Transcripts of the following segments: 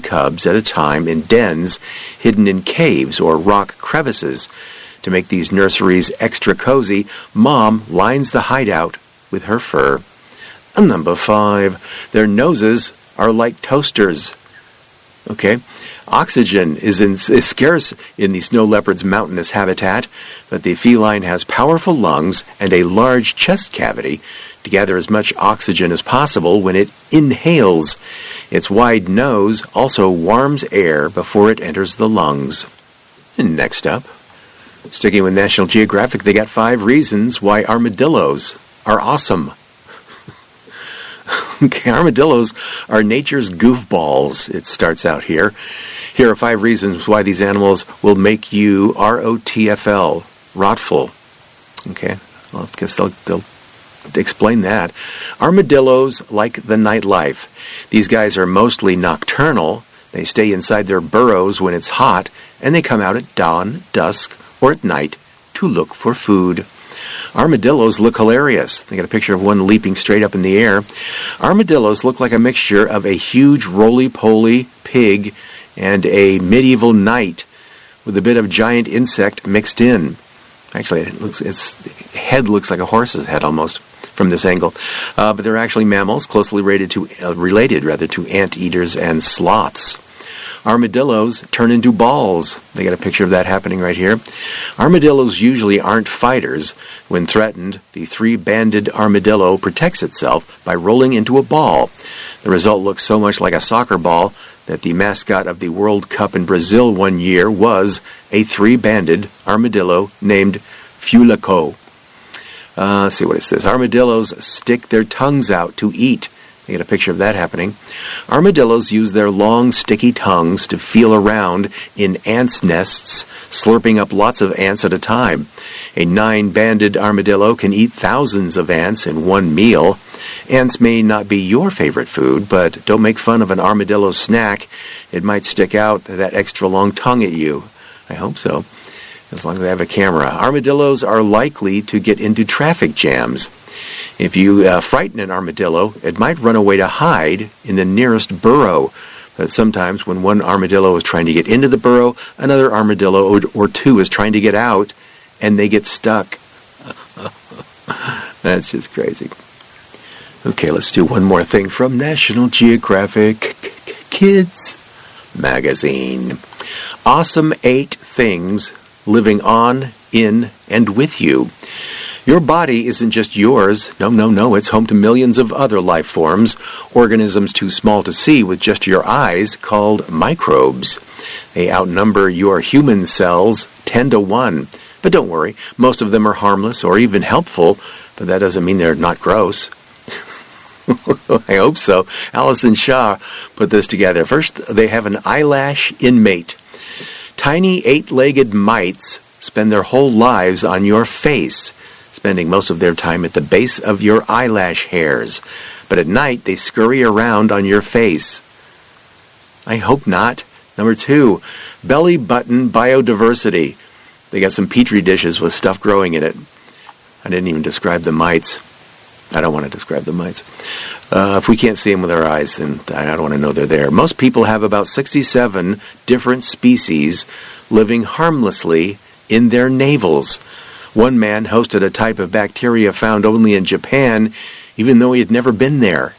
cubs at a time in dens hidden in caves or rock crevices. To make these nurseries extra cozy, Mom lines the hideout with her fur. Number 5, their noses are like toasters. Okay, oxygen is scarce in the snow leopard's mountainous habitat, but the feline has powerful lungs and a large chest cavity to gather as much oxygen as possible when it inhales. Its wide nose also warms air before it enters the lungs. And next up, sticking with National Geographic, they got 5 reasons why armadillos are awesome. Okay, armadillos are nature's goofballs, it starts out here. Here are 5 reasons why these animals will make you ROTFL, rotful. Okay, well, I guess they'll explain that. Armadillos like the nightlife. These guys are mostly nocturnal. They stay inside their burrows when it's hot, and they come out at dawn, dusk, or at night to look for food. Armadillos look hilarious. They got a picture of one leaping straight up in the air. Armadillos look like a mixture of a huge roly-poly pig and a medieval knight with a bit of giant insect mixed in. Actually, its head looks like a horse's head almost from this angle. But they're actually mammals closely related to anteaters and sloths. Armadillos turn into balls. They got a picture of that happening right here. Armadillos usually aren't fighters. When threatened, the 3-banded armadillo protects itself by rolling into a ball. The result looks so much like a soccer ball that the mascot of the World Cup in Brazil one year was a 3-banded armadillo named Fulaco. Let's see what it says. Armadillos stick their tongues out to eat. You get a picture of that happening. Armadillos use their long, sticky tongues to feel around in ants' nests, slurping up lots of ants at a time. A 9-banded armadillo can eat thousands of ants in one meal. Ants may not be your favorite food, but don't make fun of an armadillo snack. It might stick out that extra long tongue at you. I hope so, as long as I have a camera. Armadillos are likely to get into traffic jams. If you frighten an armadillo, it might run away to hide in the nearest burrow. But sometimes when one armadillo is trying to get into the burrow, another armadillo or 2 is trying to get out, and they get stuck. That's just crazy. Okay, let's do one more thing from National Geographic Kids Magazine. Awesome 8 things living on, in, and with you. Your body isn't just yours. No. It's home to millions of other life forms, organisms too small to see with just your eyes, called microbes. They outnumber your human cells 10 to 1. But don't worry, most of them are harmless or even helpful, but that doesn't mean they're not gross. I hope so. Alison Shaw put this together. First, they have an eyelash inmate. Tiny 8-legged mites spend their whole lives on your face, spending most of their time at the base of your eyelash hairs. But at night, they scurry around on your face. I hope not. Number 2, belly button biodiversity. They got some petri dishes with stuff growing in it. I didn't even describe the mites. I don't want to describe the mites. If we can't see them with our eyes, then I don't want to know they're there. Most people have about 67 different species living harmlessly in their navels. One man hosted a type of bacteria found only in Japan, even though he had never been there.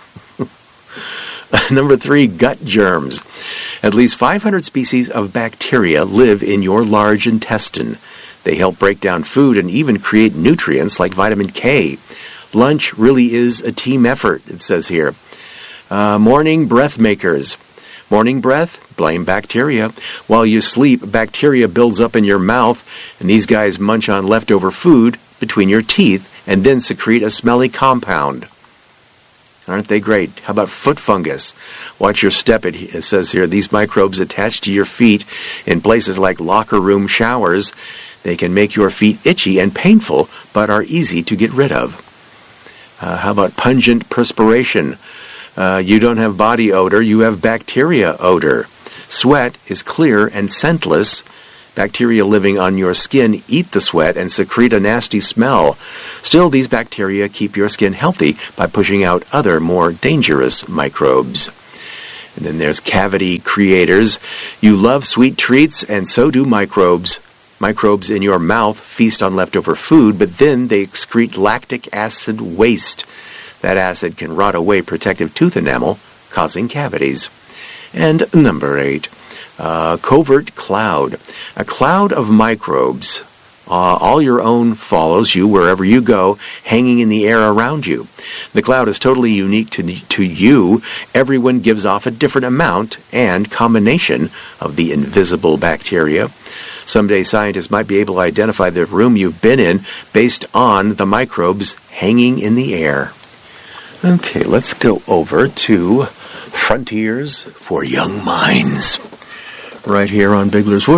Number 3, gut germs. At least 500 species of bacteria live in your large intestine. They help break down food and even create nutrients like vitamin K. Lunch really is a team effort, it says here. Morning breath makers. Morning breath, blame bacteria. While you sleep, bacteria builds up in your mouth, and these guys munch on leftover food between your teeth and then secrete a smelly compound. Aren't they great? How about foot fungus? Watch your step, it says here. These microbes attach to your feet in places like locker room showers. They can make your feet itchy and painful, but are easy to get rid of. How about pungent perspiration? You don't have body odor, you have bacteria odor. Sweat is clear and scentless. Bacteria living on your skin eat the sweat and secrete a nasty smell. Still, these bacteria keep your skin healthy by pushing out other, more dangerous microbes. And then there's cavity creators. You love sweet treats, and so do microbes. Microbes in your mouth feast on leftover food, but then they excrete lactic acid waste. That acid can rot away protective tooth enamel, causing cavities. And number 8, covert cloud. A cloud of microbes. All your own follows you wherever you go, hanging in the air around you. The cloud is totally unique to you. Everyone gives off a different amount and combination of the invisible bacteria. Someday scientists might be able to identify the room you've been in based on the microbes hanging in the air. Okay, let's go over to Frontiers for Young Minds. Right here on Bigler's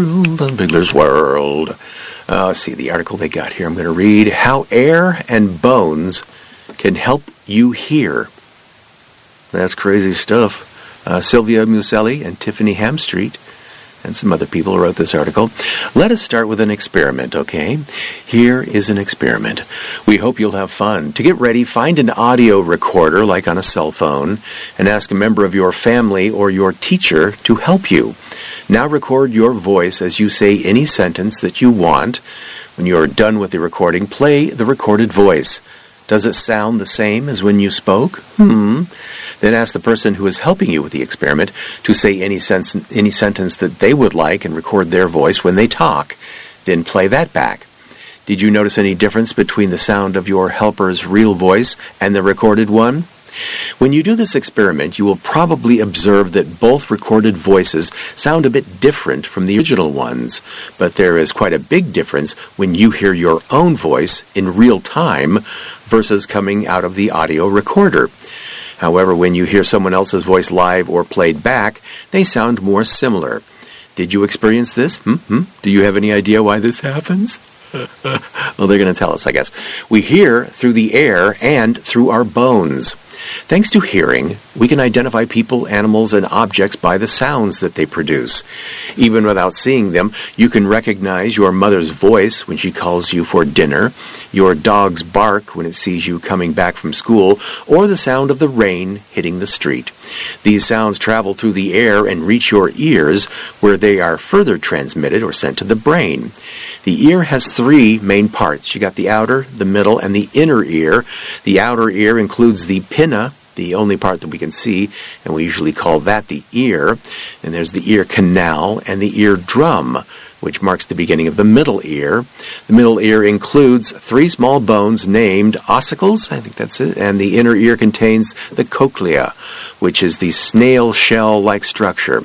World. Let's see the article they got here. I'm going to read How Air and Bones Can Help You Hear. That's crazy stuff. Sylvia Muselli and Tiffany Hamstreet and some other people wrote this article. Let us start with an experiment, okay? Here is an experiment. We hope you'll have fun. To get ready, find an audio recorder, like on a cell phone, and ask a member of your family or your teacher to help you. Now record your voice as you say any sentence that you want. When you are done with the recording, play the recorded voice. Does it sound the same as when you spoke? Then ask the person who is helping you with the experiment to say any sentence that they would like and record their voice when they talk. Then play that back. Did you notice any difference between the sound of your helper's real voice and the recorded one? When you do this experiment, you will probably observe that both recorded voices sound a bit different from the original ones, but there is quite a big difference when you hear your own voice in real time versus coming out of the audio recorder. However, when you hear someone else's voice live or played back, they sound more similar. Did you experience this? Do you have any idea why this happens? Well, they're going to tell us, I guess. We hear through the air and through our bones. Thanks to hearing, we can identify people, animals, and objects by the sounds that they produce. Even without seeing them, you can recognize your mother's voice when she calls you for dinner, your dog's bark when it sees you coming back from school, or the sound of the rain hitting the street. These sounds travel through the air and reach your ears, where they are further transmitted or sent to the brain. The ear has 3 main parts. You got the outer, the middle, and the inner ear. The outer ear includes the pinna, the only part that we can see, and we usually call that the ear. And there's the ear canal and the eardrum, which marks the beginning of the middle ear. The middle ear includes 3 small bones named ossicles, I think that's it, and the inner ear contains the cochlea, which is the snail shell-like structure.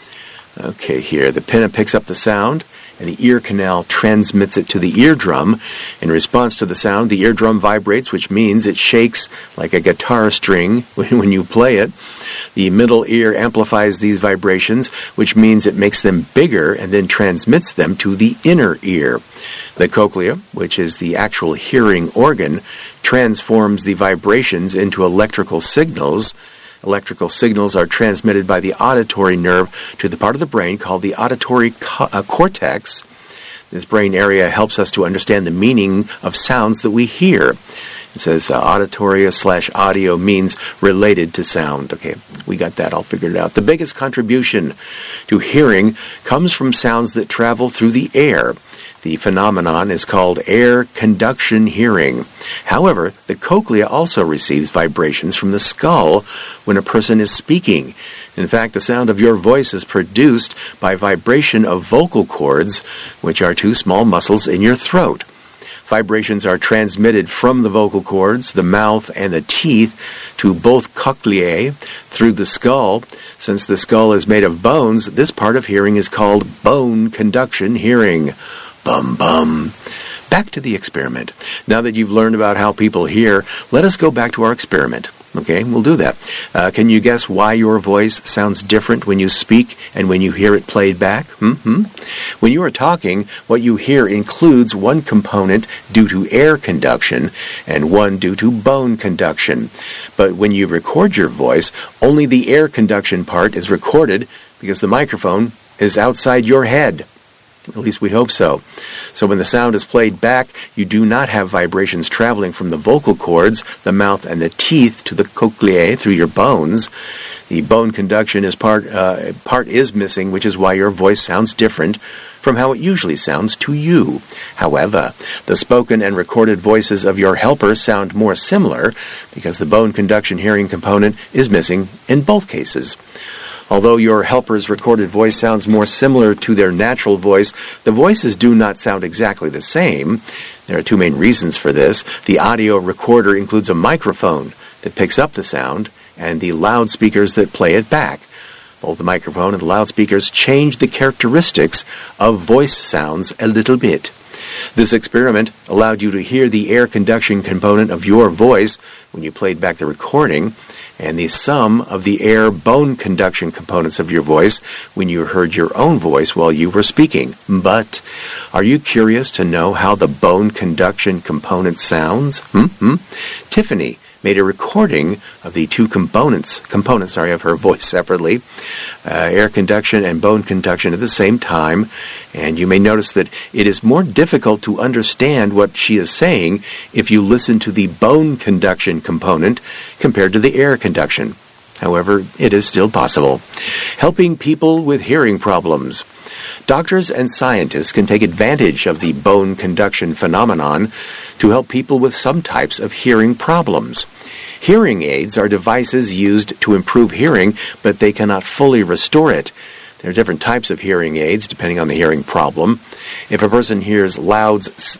Okay, here, the pinna picks up the sound, and the ear canal transmits it to the eardrum. In response to the sound, the eardrum vibrates, which means it shakes like a guitar string when you play it. The middle ear amplifies these vibrations, which means it makes them bigger and then transmits them to the inner ear. The cochlea, which is the actual hearing organ, transforms the vibrations into electrical signals. Electrical signals are transmitted by the auditory nerve to the part of the brain called the auditory cortex. This brain area helps us to understand the meaning of sounds that we hear. It says auditory/audio means related to sound. Okay, we got that all figured out. The biggest contribution to hearing comes from sounds that travel through the air. The phenomenon is called air conduction hearing. However, the cochlea also receives vibrations from the skull when a person is speaking. In fact, the sound of your voice is produced by vibration of vocal cords, which are 2 small muscles in your throat. Vibrations are transmitted from the vocal cords, the mouth, and the teeth to both cochleae through the skull. Since the skull is made of bones, this part of hearing is called bone conduction hearing. Bum bum. Back to the experiment. Now that you've learned about how people hear, let us go back to our experiment. Okay, we'll do that. Can you guess why your voice sounds different when you speak and when you hear it played back? When you are talking, what you hear includes one component due to air conduction and one due to bone conduction. But when you record your voice, only the air conduction part is recorded because the microphone is outside your head. At least we hope so. So when the sound is played back, you do not have vibrations traveling from the vocal cords, the mouth, and the teeth to the cochleae through your bones. The bone conduction is part is missing, which is why your voice sounds different from how it usually sounds to you. However, the spoken and recorded voices of your helpers sound more similar because the bone conduction hearing component is missing in both cases. Although your helper's recorded voice sounds more similar to their natural voice, the voices do not sound exactly the same. There are two main reasons for this. The audio recorder includes a microphone that picks up the sound and the loudspeakers that play it back. Both the microphone and the loudspeakers change the characteristics of voice sounds a little bit. This experiment allowed you to hear the air conduction component of your voice when you played back the recording, and the sum of the air bone conduction components of your voice when you heard your own voice while you were speaking. But are you curious to know how the bone conduction component sounds? Tiffany made a recording of the two components of her voice separately, air conduction and bone conduction at the same time, and you may notice that it is more difficult to understand what she is saying if you listen to the bone conduction component compared to the air conduction. However, it is still possible. Helping people with hearing problems. Doctors and scientists can take advantage of the bone conduction phenomenon to help people with some types of hearing problems. Hearing aids are devices used to improve hearing, but they cannot fully restore it. There are different types of hearing aids depending on the hearing problem. If a person hears loud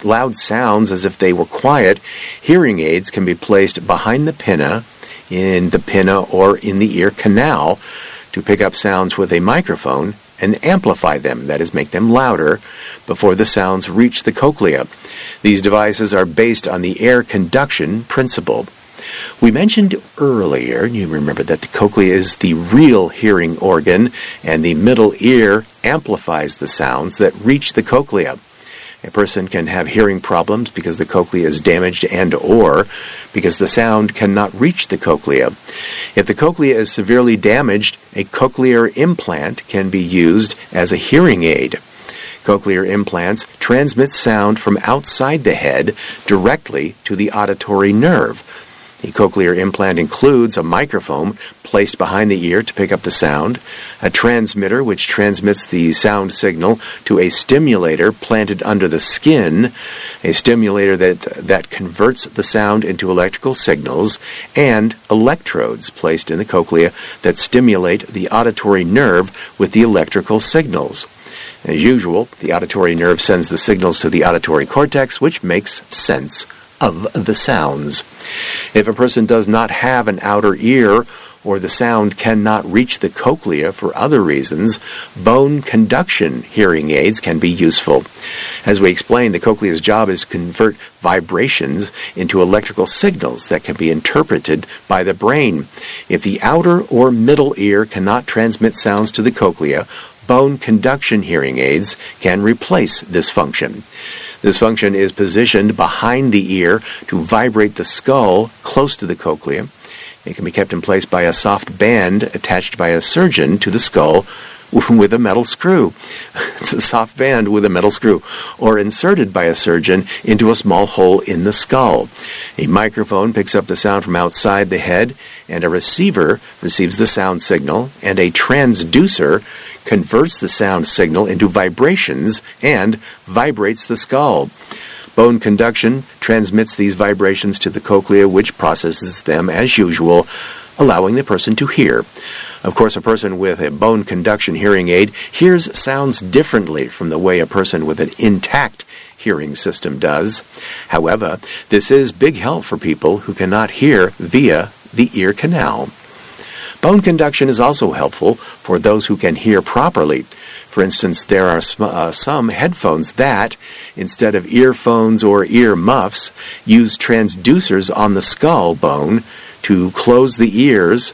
sounds as if they were quiet, hearing aids can be placed behind the pinna, in the pinna or in the ear canal to pick up sounds with a microphone and amplify them, that is, make them louder, before the sounds reach the cochlea. These devices are based on the air conduction principle. We mentioned earlier, you remember that the cochlea is the real hearing organ, and the middle ear amplifies the sounds that reach the cochlea. A person can have hearing problems because the cochlea is damaged and/or because the sound cannot reach the cochlea. If the cochlea is severely damaged, a cochlear implant can be used as a hearing aid. Cochlear implants transmit sound from outside the head directly to the auditory nerve. The cochlear implant includes a microphone placed behind the ear to pick up the sound, a transmitter which transmits the sound signal to a stimulator planted under the skin, a stimulator that converts the sound into electrical signals, and electrodes placed in the cochlea that stimulate the auditory nerve with the electrical signals. As usual, the auditory nerve sends the signals to the auditory cortex, which makes sense of the sounds. If a person does not have an outer ear or the sound cannot reach the cochlea for other reasons, bone conduction hearing aids can be useful. As we explained, the cochlea's job is to convert vibrations into electrical signals that can be interpreted by the brain. If the outer or middle ear cannot transmit sounds to the cochlea, bone conduction hearing aids can replace this function. This function is positioned behind the ear to vibrate the skull close to the cochlea. It can be kept in place by a soft band attached by a surgeon to the skull with a metal screw. It's a soft band with a metal screw, or inserted by a surgeon into a small hole in the skull. A microphone picks up the sound from outside the head, and a receiver receives the sound signal, and a transducer converts the sound signal into vibrations and vibrates the skull. Bone conduction transmits these vibrations to the cochlea, which processes them as usual, allowing the person to hear. Of course, a person with a bone conduction hearing aid hears sounds differently from the way a person with an intact hearing system does. However, this is big help for people who cannot hear via the ear canal. Bone conduction is also helpful for those who can hear properly. For instance, there are some headphones that, instead of earphones or ear muffs, use transducers on the skull bone to close to the ears,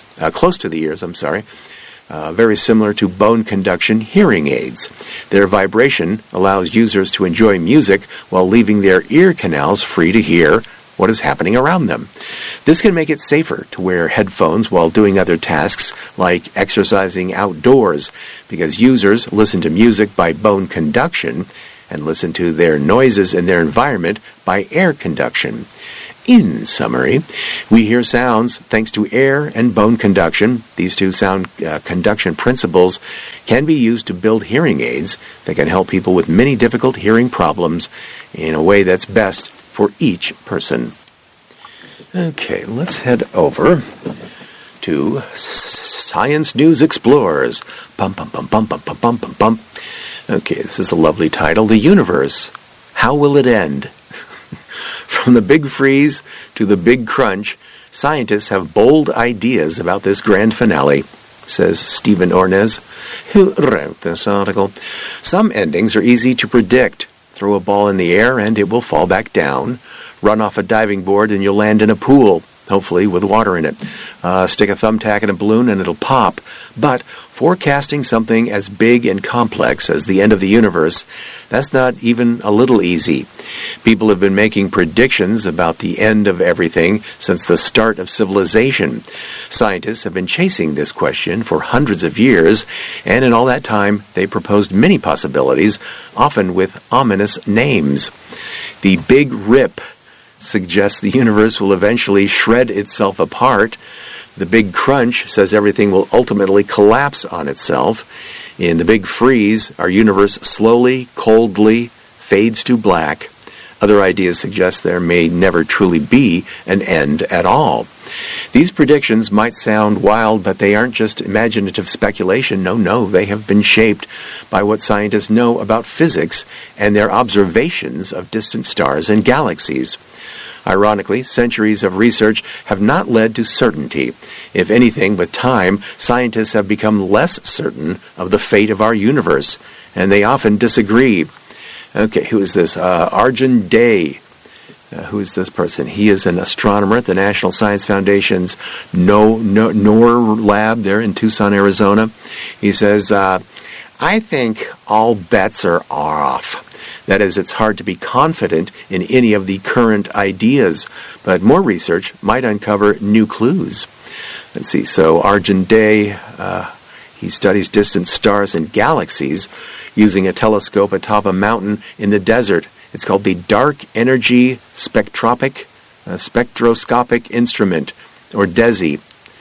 very similar to bone conduction hearing aids. Their vibration allows users to enjoy music while leaving their ear canals free to hear what is happening around them. This can make it safer to wear headphones while doing other tasks like exercising outdoors, because users listen to music by bone conduction and listen to their noises in their environment by air conduction. In summary, we hear sounds thanks to air and bone conduction. These two sound conduction principles can be used to build hearing aids that can help people with many difficult hearing problems in a way that's best for each person. Okay, let's head over to Science News Explorers. Bum, bum, bum, bum, bum, bum, bum, bum, bum. Okay, this is a lovely title. The Universe. How will it end? From the Big Freeze to the Big Crunch, scientists have bold ideas about this grand finale, says Stephen Ornez, who wrote this article. Some endings are easy to predict. Throw a ball in the air and it will fall back down. Run off a diving board and you'll land in a pool, hopefully with water in it. Stick a thumbtack in a balloon and it'll pop. But forecasting something as big and complex as the end of the universe, that's not even a little easy. People have been making predictions about the end of everything since the start of civilization. Scientists have been chasing this question for hundreds of years, and in all that time, they proposed many possibilities, often with ominous names. The Big Rip suggests the universe will eventually shred itself apart. The Big Crunch says everything will ultimately collapse on itself. In the Big Freeze, our universe slowly, coldly fades to black. Other ideas suggest there may never truly be an end at all. These predictions might sound wild, but they aren't just imaginative speculation. No, they have been shaped by what scientists know about physics and their observations of distant stars and galaxies. Ironically, centuries of research have not led to certainty. If anything, with time, scientists have become less certain of the fate of our universe, and they often disagree. Okay, who is this? Arjun Day. Who is this person? He is an astronomer at the National Science Foundation's NOR lab there in Tucson, Arizona. He says, I think all bets are off. That is, it's hard to be confident in any of the current ideas, but more research might uncover new clues. Let's see, so Arjun Day, he studies distant stars and galaxies using a telescope atop a mountain in the desert. It's called the Dark Energy Spectroscopic Instrument, or DESI.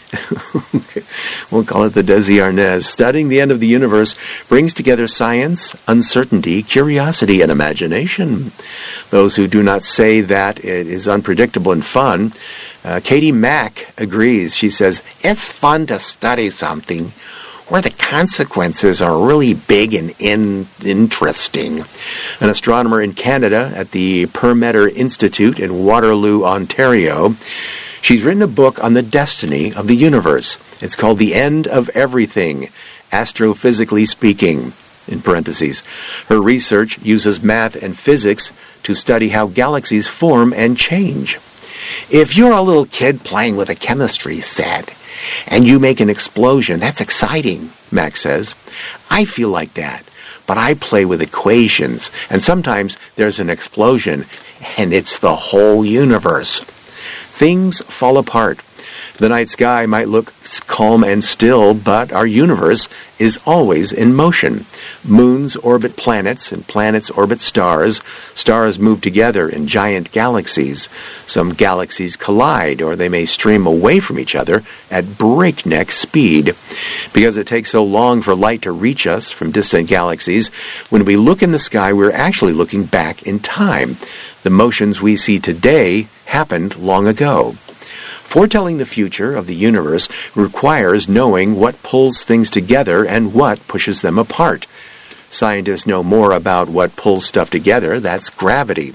We'll call it the Desi Arnaz. Studying the end of the universe brings together science, uncertainty, curiosity, and imagination. Those who do not say that it is unpredictable and fun, Katie Mack agrees. She says, it's fun to study something where the consequences are really big and interesting. An astronomer in Canada at the Permeter Institute in Waterloo, Ontario, she's written a book on the destiny of the universe. It's called The End of Everything, Astrophysically Speaking, in parentheses. Her research uses math and physics to study how galaxies form and change. If you're a little kid playing with a chemistry set and you make an explosion, that's exciting, Max says. I feel like that, but I play with equations, and sometimes there's an explosion, and it's the whole universe. Things fall apart. The night sky might look calm and still, but our universe is always in motion. Moons orbit planets, and planets orbit stars. Stars move together in giant galaxies. Some galaxies collide, or they may stream away from each other at breakneck speed. Because it takes so long for light to reach us from distant galaxies, when we look in the sky, we're actually looking back in time. The motions we see today happened long ago. Foretelling the future of the universe requires knowing what pulls things together and what pushes them apart. Scientists know more about what pulls stuff together. That's gravity.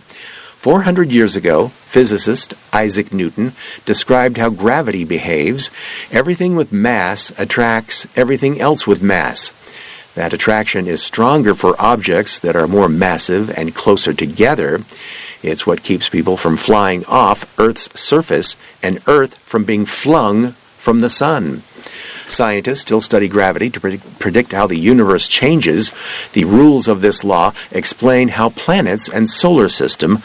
400 years ago, physicist Isaac Newton described how gravity behaves. Everything with mass attracts everything else with mass. That attraction is stronger for objects that are more massive and closer together. It's what keeps people from flying off Earth's surface and Earth from being flung from the sun. Scientists still study gravity to predict how the universe changes. The rules of this law explain how planets and solar system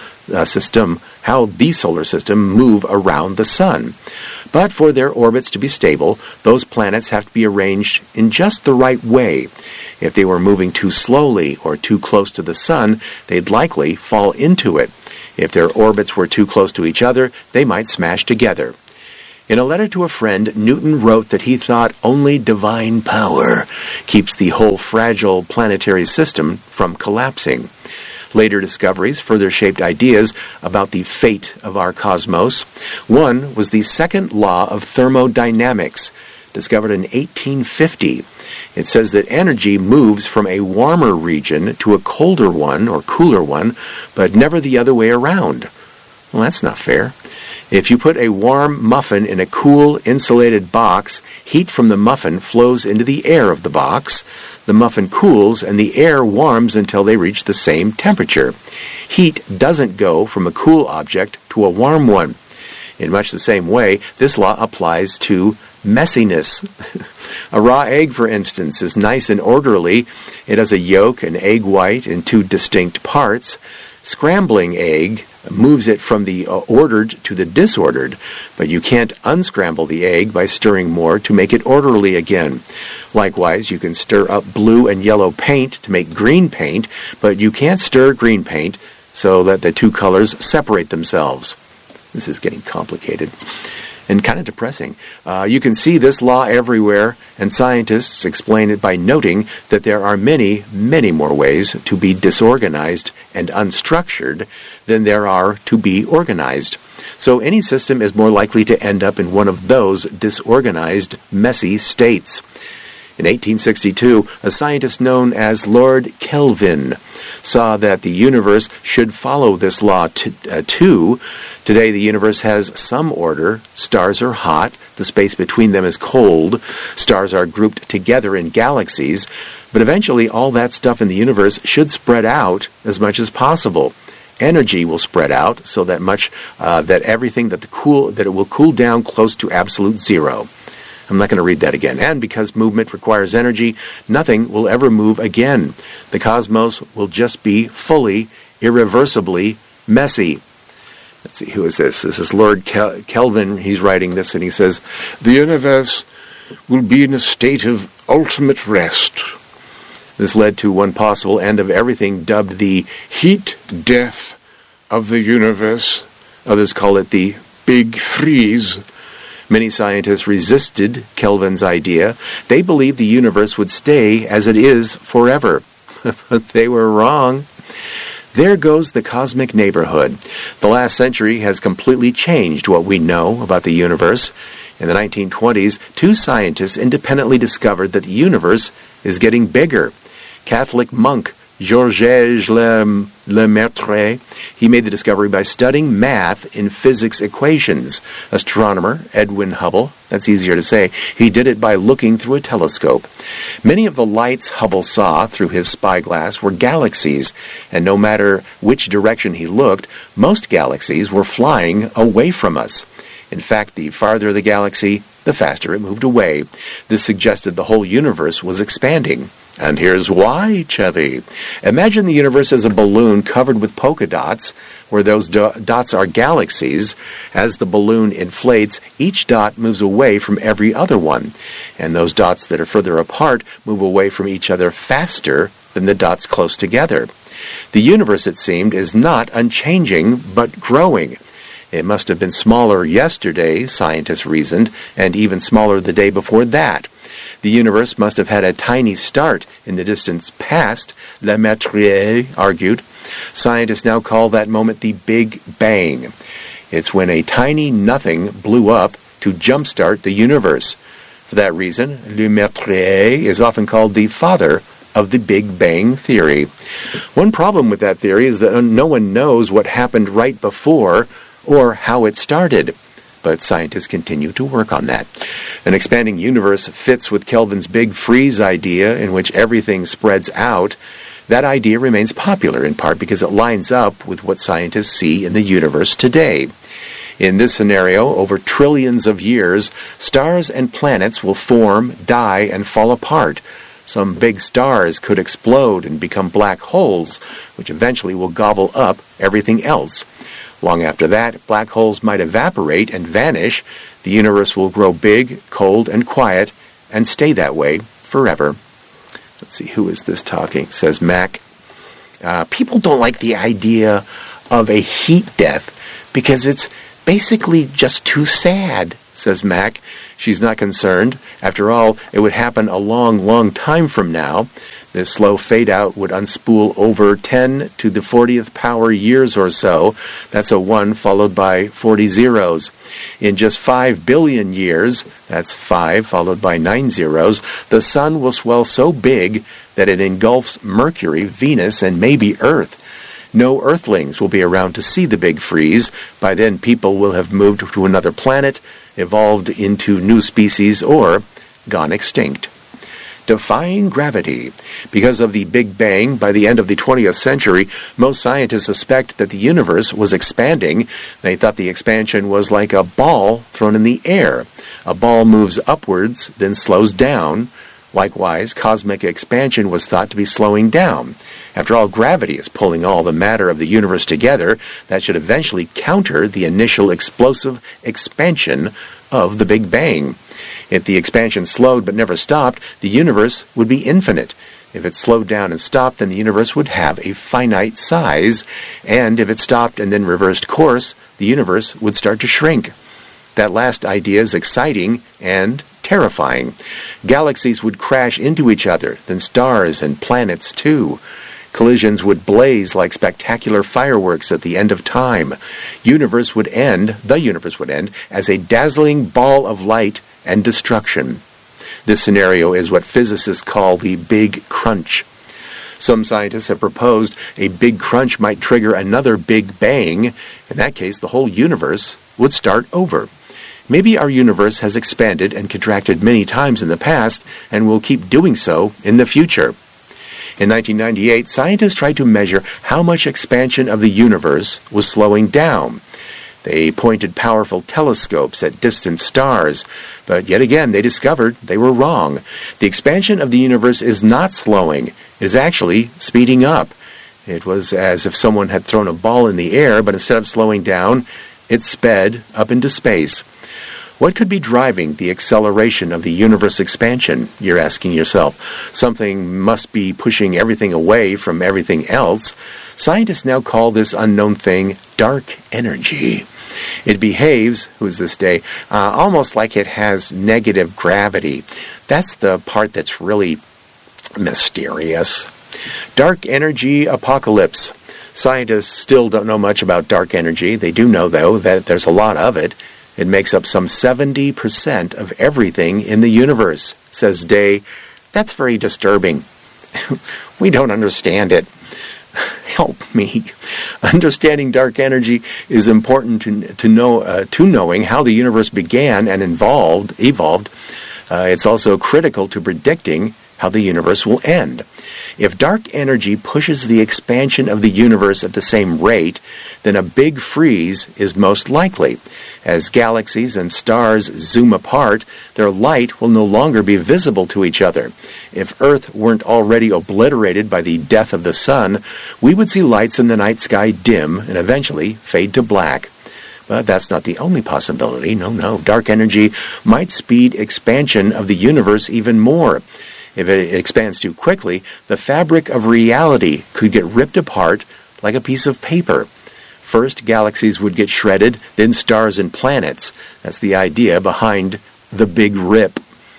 move around the sun. But for their orbits to be stable, those planets have to be arranged in just the right way. If they were moving too slowly or too close to the sun, they'd likely fall into it. If their orbits were too close to each other, they might smash together. In a letter to a friend, Newton wrote that he thought only divine power keeps the whole fragile planetary system from collapsing. Later discoveries further shaped ideas about the fate of our cosmos. One was the second law of thermodynamics, discovered in 1850. It says that energy moves from a warmer region to a colder one or cooler one, but never the other way around. Well, that's not fair. If you put a warm muffin in a cool, insulated box, heat from the muffin flows into the air of the box. The muffin cools and the air warms until they reach the same temperature. Heat doesn't go from a cool object to a warm one. In much the same way, this law applies to messiness. A raw egg, for instance, is nice and orderly. It has a yolk and egg white in two distinct parts. Scrambling egg moves it from the ordered to the disordered, but you can't unscramble the egg by stirring more to make it orderly again. Likewise, you can stir up blue and yellow paint to make green paint, but you can't stir green paint so that the two colors separate themselves. This is getting complicated and kind of depressing. You can see this law everywhere, and scientists explain it by noting that there are many, many more ways to be disorganized and unstructured than there are to be organized. So any system is more likely to end up in one of those disorganized, messy states. In 1862, a scientist known as Lord Kelvin saw that the universe should follow this law too. Today, the universe has some order. Stars are hot. The space between them is cold. Stars are grouped together in galaxies. But eventually, all that stuff in the universe should spread out as much as possible. Energy will spread out so that much that everything that it will cool down close to absolute zero. I'm not going to read that again. And because movement requires energy, nothing will ever move again. The cosmos will just be fully, irreversibly messy. Let's see, who is this? This is Lord Kelvin. He's writing this, and he says, "The universe will be in a state of ultimate rest." This led to one possible end of everything, dubbed the heat death of the universe. Others call it the Big Freeze. Many scientists resisted Kelvin's idea. They believed the universe would stay as it is forever. But they were wrong. There goes the cosmic neighborhood. The last century has completely changed what we know about the universe. In the 1920s, two scientists independently discovered that the universe is getting bigger. Catholic monk Georges Lemaitre, he made the discovery by studying math in physics equations. Astronomer Edwin Hubble, that's easier to say, he did it by looking through a telescope. Many of the lights Hubble saw through his spyglass were galaxies, and no matter which direction he looked, most galaxies were flying away from us. In fact, the farther the galaxy, the faster it moved away. This suggested the whole universe was expanding. And here's why, Chevy. Imagine the universe as a balloon covered with polka dots, where those dots are galaxies. As the balloon inflates, each dot moves away from every other one, and those dots that are further apart move away from each other faster than the dots close together. The universe, it seemed, is not unchanging, but growing. It must have been smaller yesterday, scientists reasoned, and even smaller the day before that. The universe must have had a tiny start in the distant past, Lemaitre argued. Scientists now call that moment the Big Bang. It's when a tiny nothing blew up to jumpstart the universe. For that reason, Lemaitre is often called the father of the Big Bang theory. One problem with that theory is that no one knows what happened right before or how it started. But scientists continue to work on that. An expanding universe fits with Kelvin's Big Freeze idea, in which everything spreads out. That idea remains popular, in part because it lines up with what scientists see in the universe today. In this scenario, over trillions of years, stars and planets will form, die, and fall apart. Some big stars could explode and become black holes, which eventually will gobble up everything else. Long after that, black holes might evaporate and vanish. The universe will grow big, cold, and quiet, and stay that way forever. Let's see, who is this talking? Says Mac. People don't like the idea of a heat death because it's basically just too sad, says Mac. She's not concerned. After all, it would happen a long, long time from now. This slow fade-out would unspool over 10 to the 40th power years or so. That's a 1 followed by 40 zeros. In just 5 billion years, that's 5 followed by 9 zeros, the sun will swell so big that it engulfs Mercury, Venus, and maybe Earth. No Earthlings will be around to see the big freeze. By then, people will have moved to another planet, evolved into new species, or gone extinct. Defying gravity. Because of the Big Bang, by the end of the 20th century, most scientists suspect that the universe was expanding. They thought the expansion was like a ball thrown in the air. A ball moves upwards, then slows down. Likewise, cosmic expansion was thought to be slowing down. After all, gravity is pulling all the matter of the universe together. That should eventually counter the initial explosive expansion of the Big Bang. If the expansion slowed but never stopped, the universe would be infinite. If it slowed down and stopped, then the universe would have a finite size. And if it stopped and then reversed course, the universe would start to shrink. That last idea is exciting and terrifying. Galaxies would crash into each other, then stars and planets too. Collisions would blaze like spectacular fireworks at the end of time. The universe would end as a dazzling ball of light and destruction. This scenario is what physicists call the Big Crunch. Some scientists have proposed a Big Crunch might trigger another Big Bang. In that case, the whole universe would start over. Maybe our universe has expanded and contracted many times in the past and will keep doing so in the future. In 1998, scientists tried to measure how much expansion of the universe was slowing down. They pointed powerful telescopes at distant stars, but yet again they discovered they were wrong. The expansion of the universe is not slowing. It is actually speeding up. It was as if someone had thrown a ball in the air, but instead of slowing down, it sped up into space. What could be driving the acceleration of the universe expansion, you're asking yourself? Something must be pushing everything away from everything else. Scientists now call this unknown thing dark energy. It behaves, who's this day, almost like it has negative gravity. That's the part that's really mysterious. Dark energy apocalypse. Scientists still don't know much about dark energy. They do know, though, that there's a lot of it. It makes up some 70% of everything in the universe, says Day. That's very disturbing. We don't understand it. Help me. Understanding dark energy is important to knowing how the universe began and evolved. It's also critical to predicting how the universe will end. If dark energy pushes the expansion of the universe at the same rate, then a big freeze is most likely. As galaxies and stars zoom apart, their light will no longer be visible to each other. If Earth weren't already obliterated by the death of the sun, we would see lights in the night sky dim and eventually fade to black. But that's not the only possibility. No. Dark energy might speed expansion of the universe even more. If it expands too quickly, the fabric of reality could get ripped apart like a piece of paper. First, galaxies would get shredded, then stars and planets. That's the idea behind the Big Rip.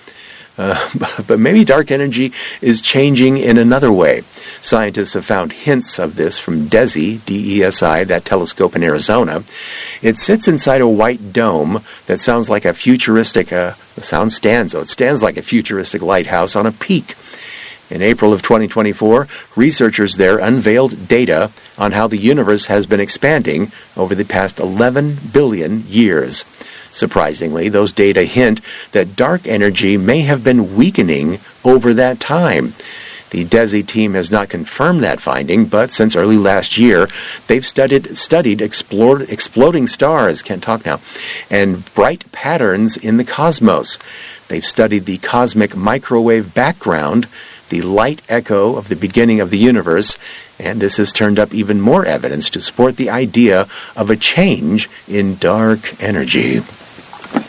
But maybe dark energy is changing in another way. Scientists have found hints of this from DESI, D-E-S-I, that telescope in Arizona. It sits inside a white dome that sounds like a futuristic, it stands like a futuristic lighthouse on a peak. In April of 2024, researchers there unveiled data on how the universe has been expanding over the past 11 billion years. Surprisingly, those data hint that dark energy may have been weakening over that time. The DESI team has not confirmed that finding, but since early last year, they've studied exploding stars, and bright patterns in the cosmos. They've studied the cosmic microwave background, the light echo of the beginning of the universe, and this has turned up even more evidence to support the idea of a change in dark energy.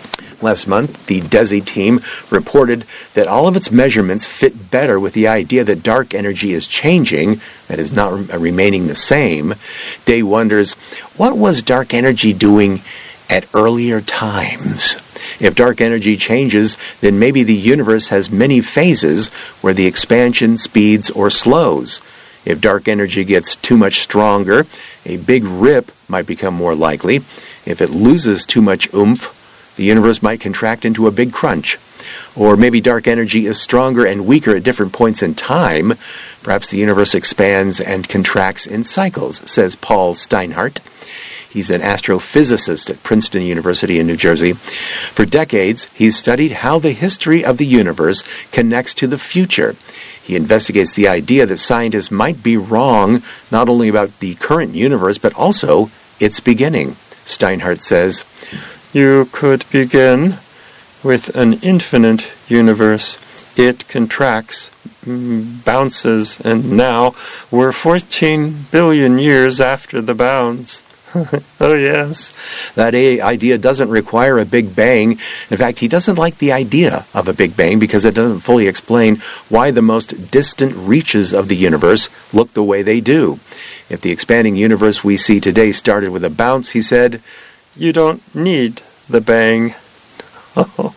Last month, the DESI team reported that all of its measurements fit better with the idea that dark energy is changing, that is not remaining the same. Day wonders, what was dark energy doing at earlier times? If dark energy changes, then maybe the universe has many phases where the expansion speeds or slows. If dark energy gets too much stronger, a big rip might become more likely. If it loses too much oomph, the universe might contract into a big crunch. Or maybe dark energy is stronger and weaker at different points in time. Perhaps the universe expands and contracts in cycles, says Paul Steinhardt. He's an astrophysicist at Princeton University in New Jersey. For decades, he's studied how the history of the universe connects to the future. He investigates the idea that scientists might be wrong not only about the current universe, but also its beginning. Steinhardt says, "You could begin with an infinite universe. It contracts, bounces, and now we're 14 billion years after the bounce." Oh, yes. That idea doesn't require a Big Bang. In fact, he doesn't like the idea of a Big Bang because it doesn't fully explain why the most distant reaches of the universe look the way they do. If the expanding universe we see today started with a bounce, he said, you don't need the bang. Oh,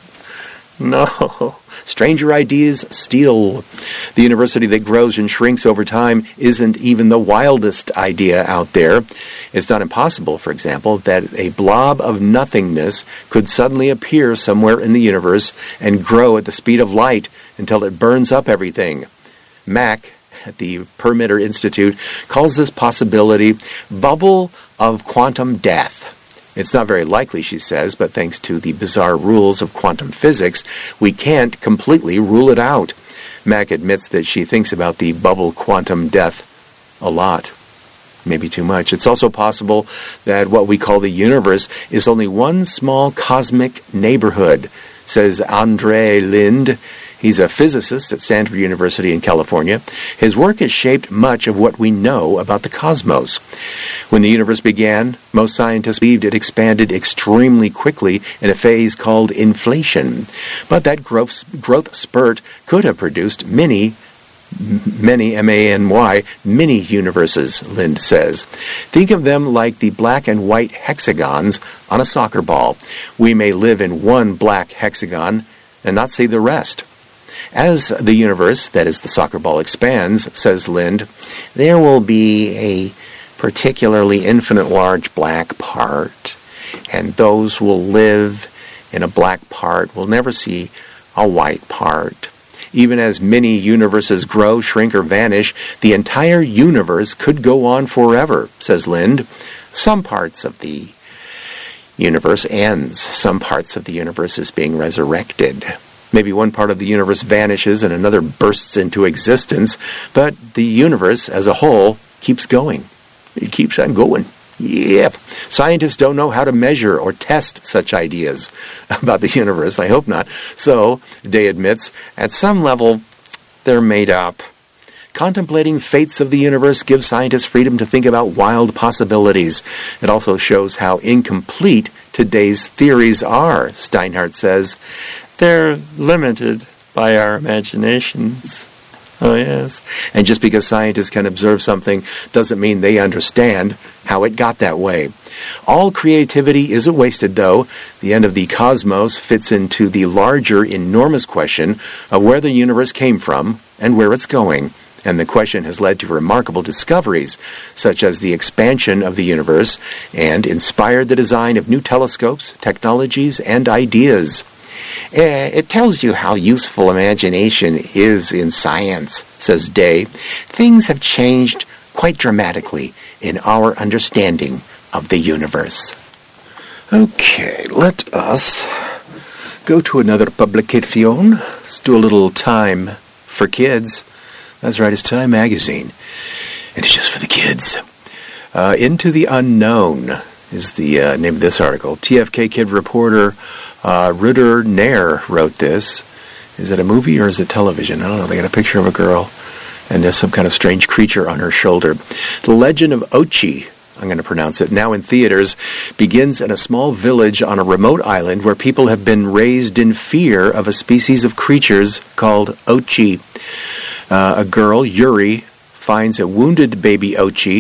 no. Stranger ideas still. The university that grows and shrinks over time isn't even the wildest idea out there. It's not impossible, for example, that a blob of nothingness could suddenly appear somewhere in the universe and grow at the speed of light until it burns up everything. Mack, at the Permitter Institute, calls this possibility bubble of quantum death. It's not very likely, she says, but thanks to the bizarre rules of quantum physics, we can't completely rule it out. Mack admits that she thinks about the bubble quantum death a lot. Maybe too much. It's also possible that what we call the universe is only one small cosmic neighborhood, says André Linde. He's a physicist at Stanford University in California. His work has shaped much of what we know about the cosmos. When the universe began, most scientists believed it expanded extremely quickly in a phase called inflation. But that growth spurt could have produced many, M-A-N-Y, mini universes, Lind says. Think of them like the black and white hexagons on a soccer ball. We may live in one black hexagon and not see the rest. As the universe, that is the soccer ball, expands, says Lind, there will be a particularly infinite large black part, and those who will live in a black part will never see a white part. Even as many universes grow, shrink, or vanish, the entire universe could go on forever, says Lind. Some parts of the universe ends. Some parts of the universe is being resurrected. Maybe one part of the universe vanishes and another bursts into existence, but the universe as a whole keeps going. It keeps on going. Yep. Scientists don't know how to measure or test such ideas about the universe. I hope not. So, Day admits, at some level, they're made up. Contemplating fates of the universe gives scientists freedom to think about wild possibilities. It also shows how incomplete today's theories are, Steinhardt says. They're limited by our imaginations. Oh, yes. And just because scientists can observe something doesn't mean they understand how it got that way. All creativity isn't wasted, though. The end of the cosmos fits into the larger, enormous question of where the universe came from and where it's going. And the question has led to remarkable discoveries, such as the expansion of the universe, and inspired the design of new telescopes, technologies, and ideas. It tells you how useful imagination is in science, says Day. Things have changed quite dramatically in our understanding of the universe. Okay, let us go to another publication. Let's do a little Time for Kids. That's right, it's Time Magazine. And it's just for the kids. Into the Unknown is the name of this article. TFK Kid reporter Ruder Nair wrote this. Is it a movie or is it television? I don't know. They got a picture of a girl, and there's some kind of strange creature on her shoulder. The Legend of Ochi, I'm going to pronounce it, now in theaters, begins in a small village on a remote island where people have been raised in fear of a species of creatures called Ochi. A girl, Yuri, finds a wounded baby Ochi.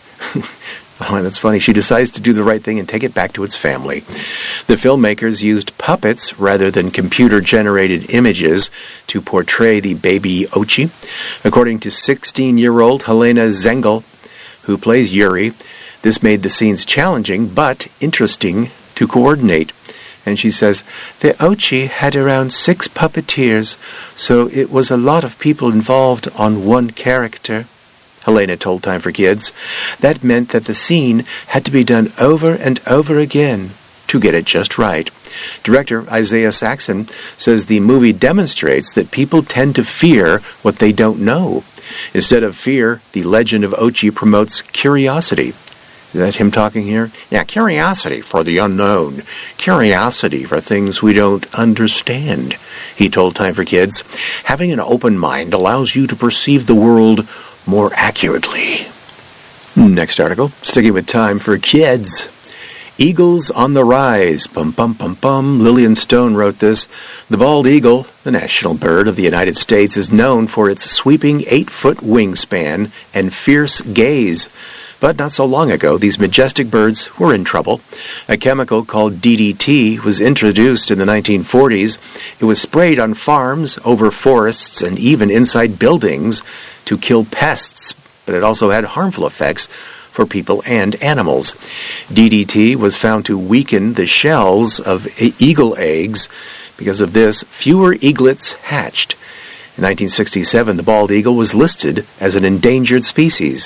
Oh, that's funny. She decides to do the right thing and take it back to its family. The filmmakers used puppets rather than computer-generated images to portray the baby Ochi. According to 16-year-old Helena Zengel, who plays Yuri, this made the scenes challenging but interesting to coordinate. And she says, the Ochi had around 6 puppeteers, so it was a lot of people involved on one character. Helena told Time for Kids. That meant that the scene had to be done over and over again to get it just right. Director Isaiah Saxon says the movie demonstrates that people tend to fear what they don't know. Instead of fear, the legend of Ochi promotes curiosity. Is that him talking here? Yeah, curiosity for the unknown. Curiosity for things we don't understand, he told Time for Kids. Having an open mind allows you to perceive the world more accurately. Next article, sticking with Time for Kids. Eagles on the rise. Bum, bum, bum, bum. Lillian Stone wrote this. The bald eagle, the national bird of the United States, is known for its sweeping 8-foot wingspan and fierce gaze. But not so long ago, these majestic birds were in trouble. A chemical called DDT was introduced in the 1940s. It was sprayed on farms, over forests, and even inside buildings to kill pests, but it also had harmful effects for people and animals. DDT was found to weaken the shells of eagle eggs. Because of this, fewer eaglets hatched. In 1967, the bald eagle was listed as an endangered species.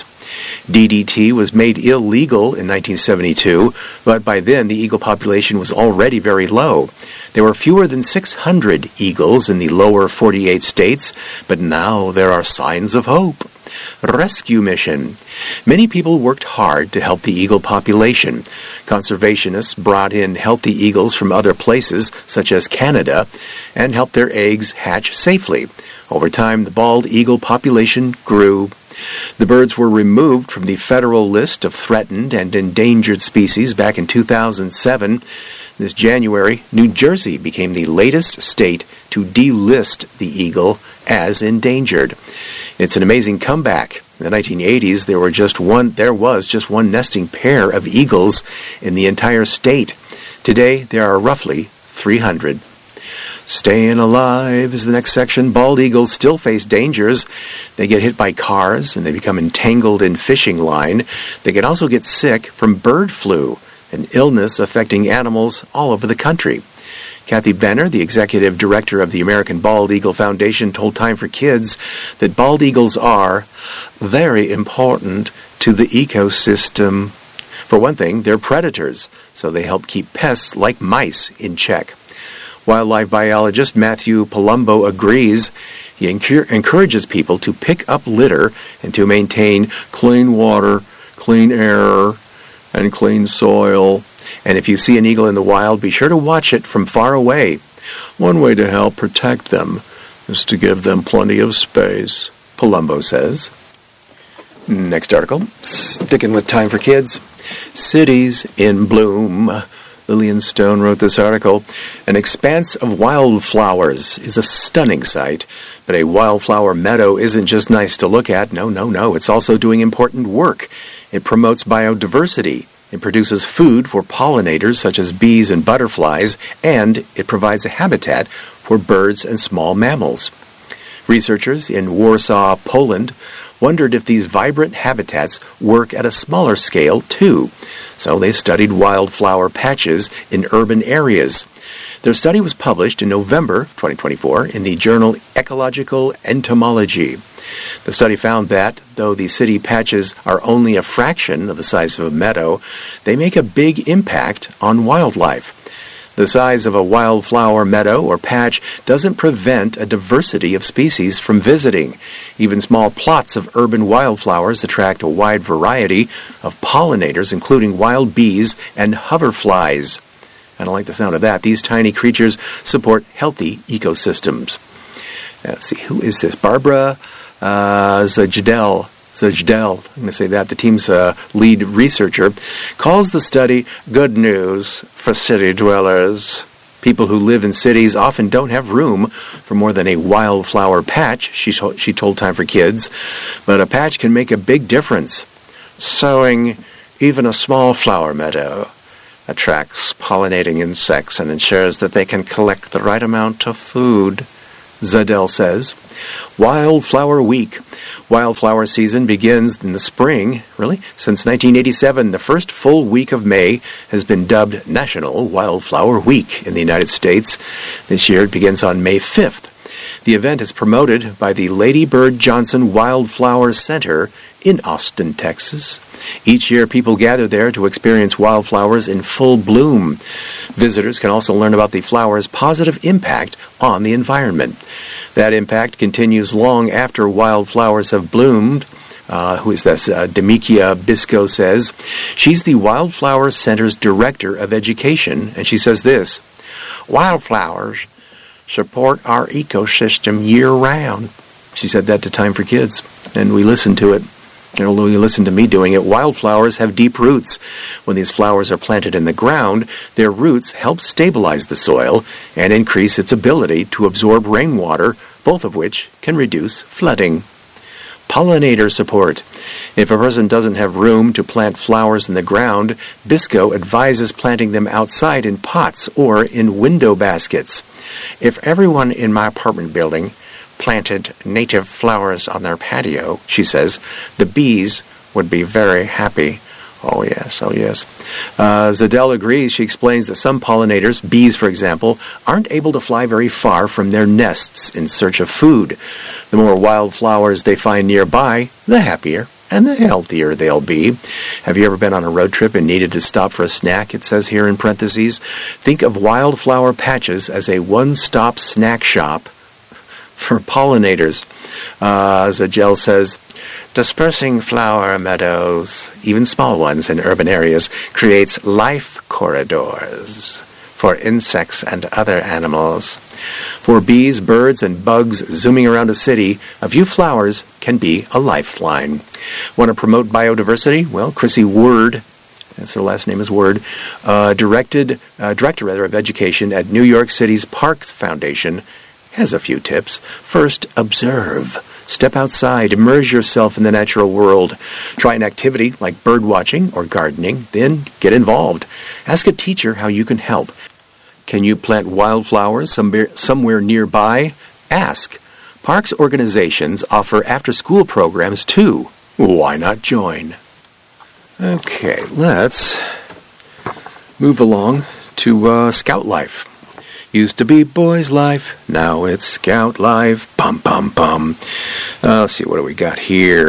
DDT was made illegal in 1972, but by then the eagle population was already very low. There were fewer than 600 eagles in the lower 48 states, but now there are signs of hope. Rescue mission. Many people worked hard to help the eagle population. Conservationists brought in healthy eagles from other places, such as Canada, and helped their eggs hatch safely. Over time, the bald eagle population grew. The birds were removed from the federal list of threatened and endangered species back in 2007. This January, New Jersey became the latest state to delist the eagle as endangered. It's an amazing comeback. In the 1980s, there was just one nesting pair of eagles in the entire state. Today, there are roughly 300. Staying alive is the next section. Bald eagles still face dangers. They get hit by cars and they become entangled in fishing line. They can also get sick from bird flu, an illness affecting animals all over the country. Kathy Benner, the executive director of the American Bald Eagle Foundation, told Time for Kids that bald eagles are very important to the ecosystem. For one thing, they're predators, so they help keep pests like mice in check. Wildlife biologist Matthew Palumbo agrees. He encourages people to pick up litter and to maintain clean water, clean air, and clean soil. And if you see an eagle in the wild, be sure to watch it from far away. One way to help protect them is to give them plenty of space, Palumbo says. Next article, sticking with Time for Kids. Cities in bloom. Lillian Stone wrote this article. An expanse of wildflowers is a stunning sight, but a wildflower meadow isn't just nice to look at. No. It's also doing important work. It promotes biodiversity. It produces food for pollinators such as bees and butterflies, and it provides a habitat for birds and small mammals. Researchers in Warsaw, Poland, wondered if these vibrant habitats work at a smaller scale too. So they studied wildflower patches in urban areas. Their study was published in November 2024 in the journal Ecological Entomology. The study found that, though the city patches are only a fraction of the size of a meadow, they make a big impact on wildlife. The size of a wildflower meadow or patch doesn't prevent a diversity of species from visiting. Even small plots of urban wildflowers attract a wide variety of pollinators, including wild bees and hoverflies. I don't like the sound of that. These tiny creatures support healthy ecosystems. Let's see, who is this? Barbara Zajdel Zajdel, I'm going to say that, the team's lead researcher, calls the study good news for city dwellers. People who live in cities often don't have room for more than a wildflower patch, she told Time for Kids, but a patch can make a big difference. Sowing even a small flower meadow attracts pollinating insects and ensures that they can collect the right amount of food, Zadel says. Wildflower Week. Wildflower season begins in the spring, really. Since 1987, the first full week of May has been dubbed National Wildflower Week in the United States. This year it begins on May 5th. The event is promoted by the Lady Bird Johnson Wildflower Center in Austin, Texas. Each year, people gather there to experience wildflowers in full bloom. Visitors can also learn about the flowers' positive impact on the environment. That impact continues long after wildflowers have bloomed. Who is this? Demikia Bisco says. She's the Wildflower Center's Director of Education, and she says this: wildflowers support our ecosystem year-round. She said that to Time for Kids, and we listened to it. And although you listen to me doing it, wildflowers have deep roots. When these flowers are planted in the ground, their roots help stabilize the soil and increase its ability to absorb rainwater, both of which can reduce flooding. Pollinator support. If a person doesn't have room to plant flowers in the ground, Bisco advises planting them outside in pots or in window baskets. If everyone in my apartment building planted native flowers on their patio, she says, the bees would be very happy. Oh yes, oh yes. Zadel agrees. She explains that some pollinators, bees for example, aren't able to fly very far from their nests in search of food. The more wildflowers they find nearby, the happier and the healthier they'll be. Have you ever been on a road trip and needed to stop for a snack? It says here in parentheses. Think of wildflower patches as a one-stop snack shop for pollinators. Zadel says, dispersing flower meadows, even small ones in urban areas, creates life corridors for insects and other animals. For bees, birds, and bugs zooming around a city, a few flowers can be a lifeline. Want to promote biodiversity? Well, Chrissy Word, that's her last name is Word, director of education at New York City's Parks Foundation, has a few tips. First, observe. Step outside, immerse yourself in the natural world. Try an activity like bird watching or gardening, then get involved. Ask a teacher how you can help. Can you plant wildflowers somewhere nearby? Ask. Parks organizations offer after-school programs too. Why not join? Okay, let's move along to Scout Life. Used to be boys' life, now it's Scout life. Bum, bum, bum. Let's see, what do we got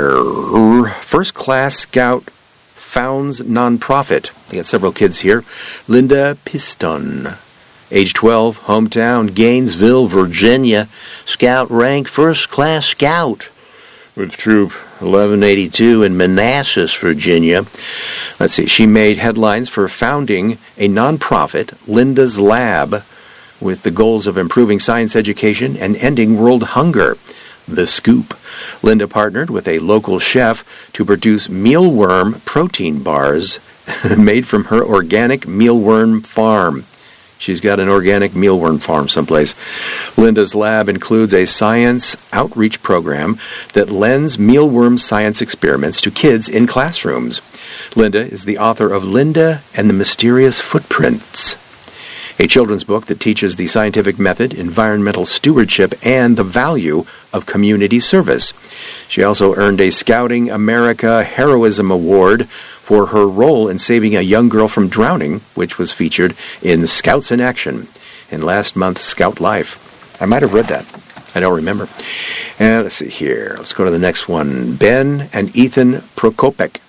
here? First Class Scout founds nonprofit. We got several kids here. Linda Piston, age 12, hometown, Gainesville, Virginia. Scout rank First Class Scout with Troop 1182 in Manassas, Virginia. Let's see, she made headlines for founding a nonprofit, Linda's Lab, with the goals of improving science education and ending world hunger. The Scoop. Linda partnered with a local chef to produce mealworm protein bars made from her organic mealworm farm. She's got an organic mealworm farm someplace. Linda's Lab includes a science outreach program that lends mealworm science experiments to kids in classrooms. Linda is the author of Linda and the Mysterious Footprints, a children's book that teaches the scientific method, environmental stewardship, and the value of community service. She also earned a Scouting America Heroism Award for her role in saving a young girl from drowning, which was featured in Scouts in Action in last month's Scout Life. I might have read that. I don't remember. And let's see here. Let's go to the next one. Ben and Ethan Prokopek,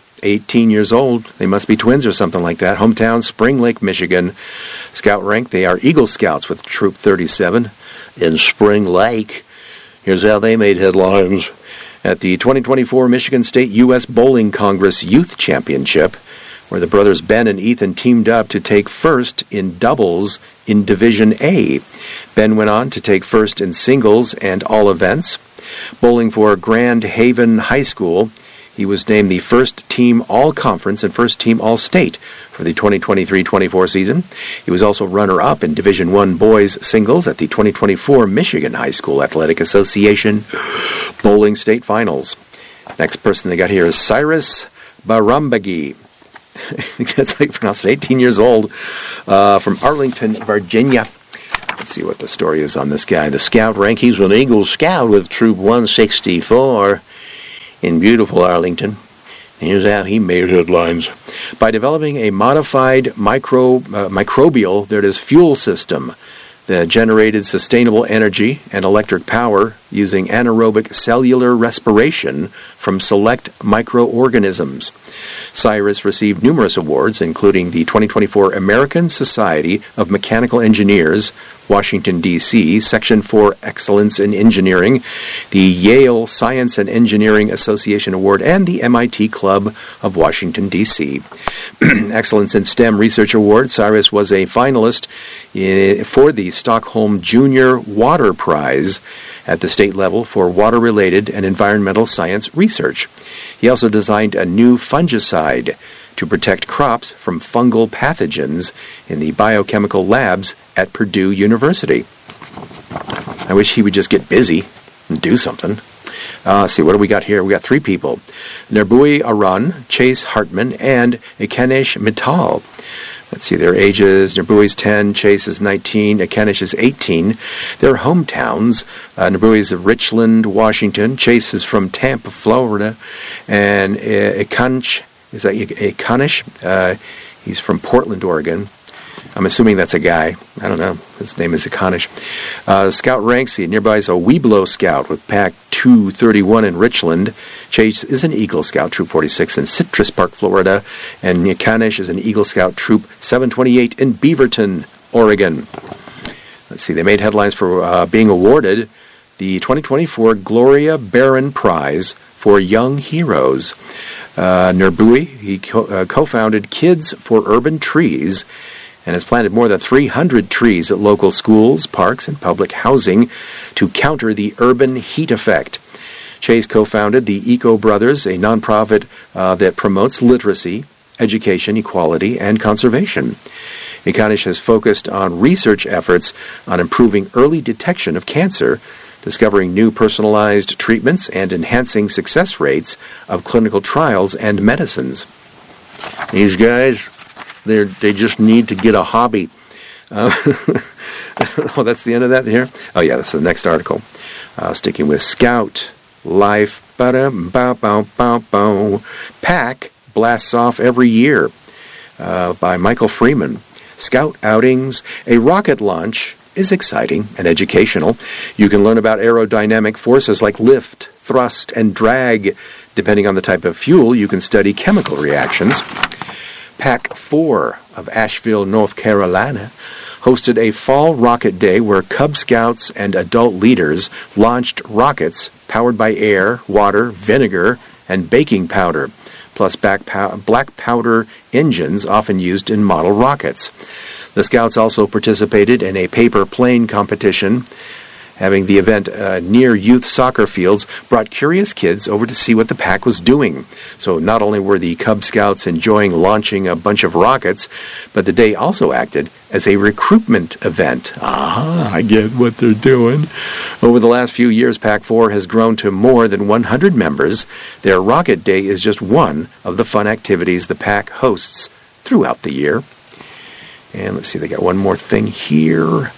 18 years old. They must be twins or something like that. Hometown, Spring Lake, Michigan. Scout rank, they are Eagle Scouts with Troop 37 in Spring Lake. Here's how they made headlines. At the 2024 Michigan State U.S. Bowling Congress Youth Championship, where the brothers Ben and Ethan teamed up to take first in doubles in Division A. Ben went on to take first in singles and all events. Bowling for Grand Haven High School, he was named the first team all-conference and first team all-state for the 2023-24 season. He was also runner-up in Division I boys singles at the 2024 Michigan High School Athletic Association Bowling State Finals. Next person they got here is Cyrus Barambagi. I think that's how you pronounce it. 18 years old, from Arlington, Virginia. Let's see what the story is on this guy. The scout rank, he's an Eagle Scout with Troop 164 in beautiful Arlington. Here's how he made headlines. By developing a modified microbial, fuel system that generated sustainable energy and electric power using anaerobic cellular respiration from select microorganisms. Cyrus received numerous awards, including the 2024 American Society of Mechanical Engineers, Washington, D.C., Section for Excellence in Engineering, the Yale Science and Engineering Association Award, and the MIT Club of Washington, D.C. Excellence in STEM Research Award. Cyrus was a finalist for the Stockholm Junior Water Prize at the state level for water-related and environmental science research. He also designed a new fungicide to protect crops from fungal pathogens in the biochemical labs at Purdue University. I wish he would just get busy and do something. Let's see, what do we got here? We got three people. Nerbui Arun, Chase Hartman, and Ikanesh Mittal. Let's see, their ages. Nerbui's 10, Chase is 19, Ikanesh is 18. Their hometowns, Nerbui is of Richland, Washington. Chase is from Tampa, Florida. And Ikanesh, he's from Portland, Oregon. I'm assuming that's a guy. I don't know. His name is Ikanesh. Scout ranks, nearby is a Weeblo Scout with Pack 231 in Richland. Chase is an Eagle Scout, Troop 46 in Citrus Park, Florida. And Ikanesh is an Eagle Scout, Troop 728 in Beaverton, Oregon. Let's see, they made headlines for being awarded the 2024 Gloria Barron Prize for Young Heroes. Nerbui, he co-founded Kids for Urban Trees and has planted more than 300 trees at local schools, parks, and public housing to counter the urban heat effect. Chase co-founded the Eco Brothers, a nonprofit that promotes literacy, education, equality, and conservation. Ikanesh has focused on research efforts on improving early detection of cancer, discovering new personalized treatments, and enhancing success rates of clinical trials and medicines. These guys, they just need to get a hobby. Oh, that's the end of that here? Oh, yeah, that's the next article. Sticking with Scout Life. PAC blasts off every year by Michael Freeman. Scout outings, a rocket launch is exciting and educational. You can learn about aerodynamic forces like lift, thrust, and drag. Depending on the type of fuel, you can study chemical reactions. Pack 4 of Asheville, North Carolina, hosted a fall rocket day where Cub Scouts and adult leaders launched rockets powered by air, water, vinegar, and baking powder, plus black powder engines often used in model rockets. The Scouts also participated in a paper plane competition. Having the event near youth soccer fields brought curious kids over to see what the pack was doing. So not only were the Cub Scouts enjoying launching a bunch of rockets, but the day also acted as a recruitment event. I get what they're doing. Over the last few years, Pack 4 has grown to more than 100 members. Their Rocket Day is just one of the fun activities the pack hosts throughout the year. And let's see, they got one more thing here.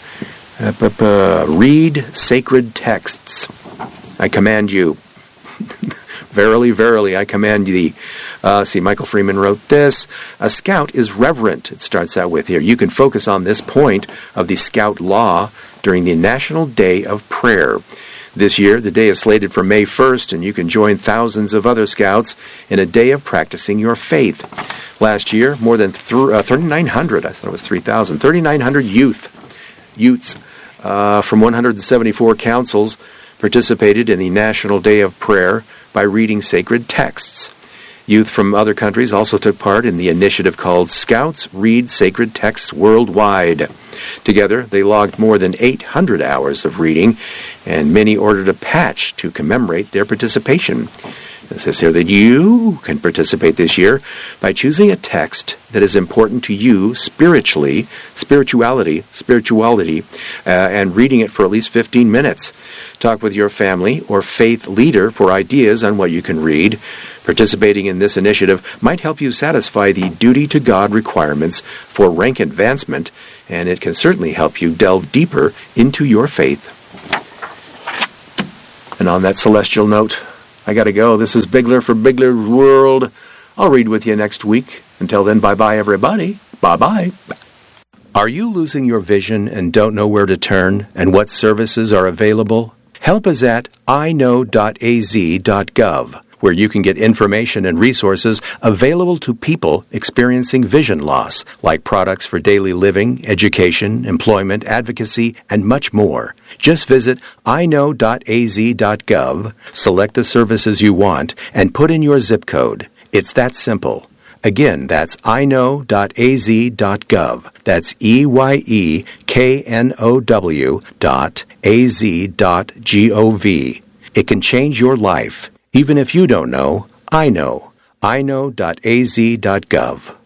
Read sacred texts. I command you. Verily, verily, I command thee. Michael Freeman wrote this. A scout is reverent, it starts out with here. You can focus on this point of the Scout Law during the National Day of Prayer. This year, the day is slated for May 1st, and you can join thousands of other Scouts in a day of practicing your faith. Last year, more than 3,900, I thought it was 3,000, 3,900 youths from 174 councils participated in the National Day of Prayer by reading sacred texts. Youth from other countries also took part in the initiative called Scouts Read Sacred Texts Worldwide. Together, they logged more than 800 hours of reading and many ordered a patch to commemorate their participation. It says here that you can participate this year by choosing a text that is important to you spirituality, and reading it for at least 15 minutes. Talk with your family or faith leader for ideas on what you can read. Participating in this initiative might help you satisfy the duty to God requirements for rank advancement, and it can certainly help you delve deeper into your faith. And on that celestial note, I gotta go. This is Bigler for Bigler's World. I'll read with you next week. Until then, bye-bye, everybody. Bye-bye. Are you losing your vision and don't know where to turn and what services are available? Help is at iknow.az.gov, where you can get information and resources available to people experiencing vision loss, like products for daily living, education, employment, advocacy, and much more. Just visit iknow.az.gov, select the services you want, and put in your zip code. It's that simple. Again, that's iknow.az.gov. That's EYEKNOW.az.gov. It can change your life. Even if you don't know, I know. iknow.az.gov.